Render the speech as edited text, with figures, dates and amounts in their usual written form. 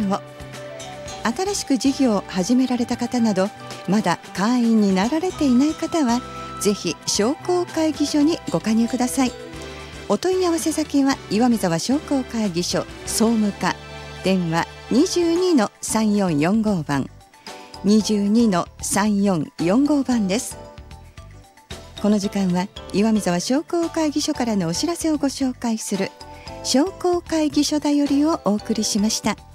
を。新しく事業を始められた方など、まだ会員になられていない方はぜひ商工会議所にご加入ください。お問い合わせ先は岩見沢商工会議所総務課、電話 22-3445 番 22-3445 番です。この時間は岩見沢商工会議所からのお知らせをご紹介する商工会議所だよりをお送りしました。